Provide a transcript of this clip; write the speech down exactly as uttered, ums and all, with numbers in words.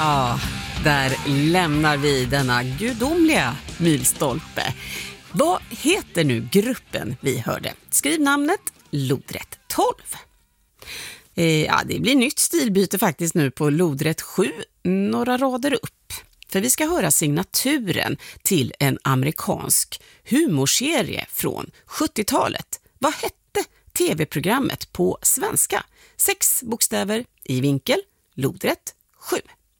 Ja, där lämnar vi denna gudomliga milstolpe. Vad heter nu gruppen vi hörde? Skriv namnet Lodrätt tolv. Eh, ja, det blir nytt stilbyte faktiskt nu på Lodrätt sju, några rader upp. För vi ska höra signaturen till en amerikansk humorserie från sjuttiotalet. Vad hette tv-programmet på svenska? Sex bokstäver i vinkel, Lodrätt sju.